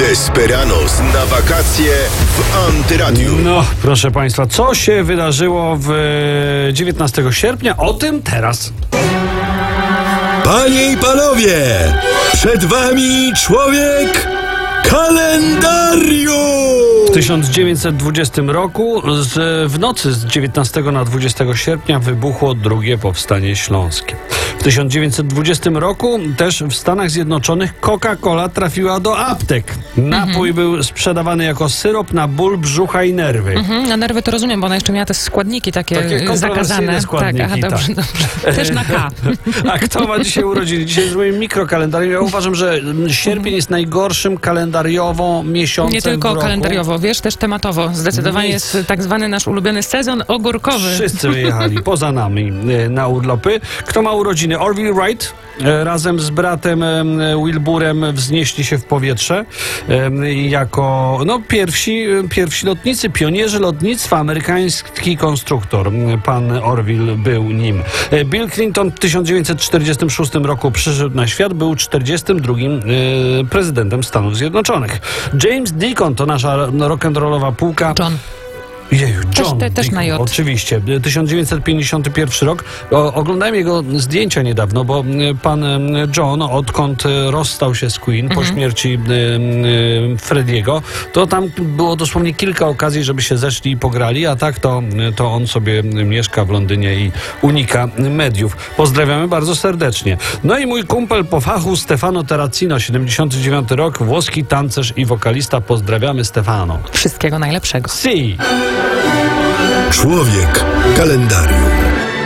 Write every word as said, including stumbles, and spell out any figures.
Desperados na wakacje w Antyradiu. No, proszę Państwa, co się wydarzyło w dziewiętnastego sierpnia? O tym teraz. Panie i panowie, przed wami człowiek kalendarium! W tysiąc dziewięćset dwudziestym roku z, w nocy z dziewiętnastego na dwudziestego sierpnia wybuchło drugie powstanie śląskie. W tysiąc dziewięćset dwudziestym roku też w Stanach Zjednoczonych Coca-Cola trafiła do aptek. Napój mhm. był sprzedawany jako syrop na ból brzucha i nerwy. Mhm, na nerwy to rozumiem, bo ona jeszcze miała te składniki takie, takie zakazane. Składniki, tak, aha, dobrze, tak. dobrze. Też na K. A kto ma dzisiaj urodziny? Dzisiaj zrobimy mikrokalendarium. Ja uważam, że sierpień jest najgorszym kalendariowo miesiącem Nie tylko w roku. kalendariowo, wiesz, też tematowo. Zdecydowanie Nic. jest tak zwany nasz ulubiony sezon ogórkowy. Wszyscy wyjechali poza nami na urlopy. Kto ma urodziny? Orville Wright razem z bratem Wilburem wznieśli się w powietrze jako no, pierwsi, pierwsi lotnicy, pionierzy lotnictwa, amerykański konstruktor. Pan Orville był nim. Bill Clinton w tysiąc dziewięćset czterdziestym szóstym roku przyszedł na świat, był czterdziestym drugim prezydentem Stanów Zjednoczonych. James Deacon to nasza rock'n'rollowa półka. John. Jeju, John też, te, też na J. Oczywiście. tysiąc dziewięćset pięćdziesiąty pierwszy rok. O, oglądałem jego zdjęcia niedawno, bo pan John, odkąd rozstał się z Queen mhm. po śmierci y, y, Frediego, to tam było dosłownie kilka okazji, żeby się zeszli i pograli, a tak to, to on sobie mieszka w Londynie i unika mediów. Pozdrawiamy bardzo serdecznie. No i mój kumpel po fachu Stefano Terracino, siedemdziesiąty dziewiąty rok, włoski tancerz i wokalista. Pozdrawiamy, Stefano. Wszystkiego najlepszego. Si! Człowiek kalendarium.